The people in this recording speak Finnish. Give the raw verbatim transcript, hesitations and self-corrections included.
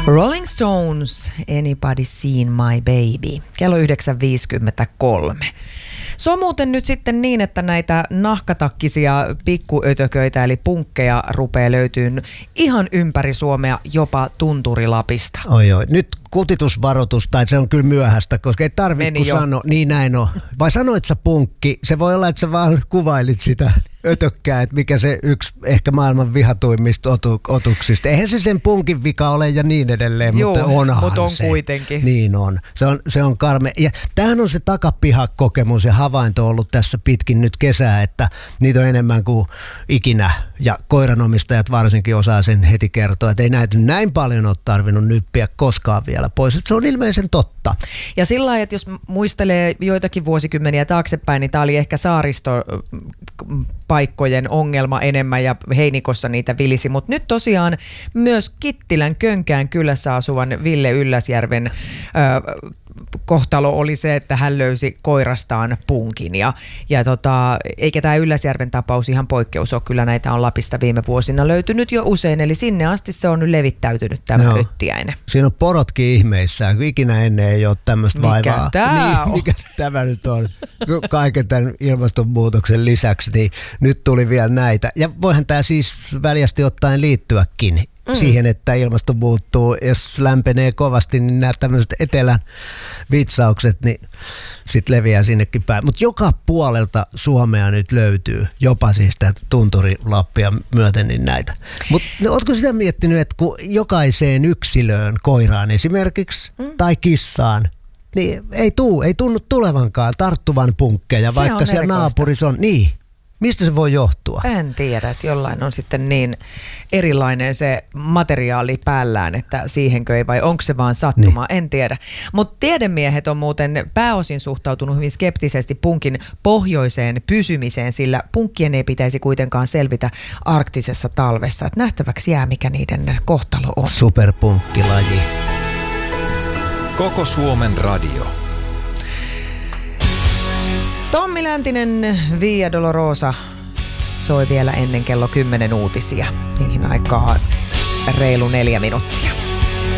Rolling Stones, Anybody Seen My Baby, kello yhdeksän viisikymmentäkolme. Se on muuten nyt sitten niin, että näitä nahkatakkisia pikkuötököitä eli punkkeja rupeaa löytyyn ihan ympäri Suomea, jopa Tunturilapista. Oi oi, nyt kutitusvaroitus, tai se on kyllä myöhäistä, koska ei tarvitse sanoa, niin näin on. Vai sanoit sä punkki, se voi olla, että sä vaan kuvailit sitä ötökkää, että mikä se yksi ehkä maailman vihatuimmista otu, otuksista. Eihän se sen punkin vika ole ja niin edelleen, Joo, mutta onhan mutta on se. kuitenkin. Niin on. Se on, se on karme. Ja tämähän on se takapihakokemus ja havainto ollut tässä pitkin nyt kesää, että niitä on enemmän kuin ikinä. Ja koiranomistajat varsinkin osaa sen heti kertoa, että ei näitä näin paljon ole tarvinnut nyppiä koskaan vielä pois. Että se on ilmeisen totta. Ja sillä lailla, että jos muistelee joitakin vuosikymmeniä taaksepäin, niin tämä oli ehkä saaristopaikkojen ongelma enemmän ja Heinikossa niitä vilisi. Mutta nyt tosiaan myös Kittilän Könkään kylässä asuvan Ville Ylläsjärven ö, kohtalo oli se, että hän löysi koirastaan punkin. Ja, ja tota, eikä tämä Ylläsjärven tapaus ihan poikkeus ole. Kyllä näitä on Lapista viime vuosina löytynyt jo usein. Eli sinne asti se on nyt levittäytynyt tämä no. öttiäinen. Siinä on porotkin ihmeissään, kun ikinä ennen ei ole tämmöistä vaivaa. Mikä tämä niin, on? Mikä tämä nyt on? Kaiken tämän ilmastonmuutoksen lisäksi, niin nyt tuli vielä näitä. Ja voihan tämä siis väljästi ottaen liittyäkin mm. siihen, että ilmasto muuttuu. Jos lämpenee kovasti, niin nämä tämmöiset etelän vitsaukset, niin sitten leviää sinnekin päin. Mutta joka puolelta Suomea nyt löytyy, jopa siis tätä Tunturi-Lappia myöten, niin näitä. Mutta no, ootko sitä miettinyt, että kun jokaiseen yksilöön, koiraan esimerkiksi, mm. tai kissaan, niin ei tuu, ei tunnu tulevankaan tarttuvan punkkeja, se vaikka siellä naapurissa on. Niin. Mistä se voi johtua? En tiedä, että jollain on sitten niin erilainen se materiaali päällään, että siihenkö ei vai onko se vaan sattumaa, niin. En tiedä. Mutta tiedemiehet on muuten pääosin suhtautunut hyvin skeptisesti punkin pohjoiseen pysymiseen, sillä punkkien ei pitäisi kuitenkaan selvitä arktisessa talvessa. Et nähtäväksi jää, mikä niiden kohtalo on. Superpunkkilaji. Koko Suomen radio. Tommi Läntinen, Via Dolorosa soi vielä ennen kello kymmenen uutisia. Niihin aikaan reilu neljä minuuttia.